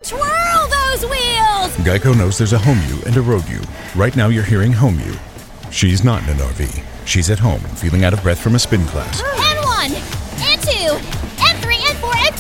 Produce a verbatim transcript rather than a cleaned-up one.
twirl those wheels! Geico knows there's a home you and a road you. Right now you're hearing home you. She's not in an R V. She's at home, feeling out of breath from a spin class.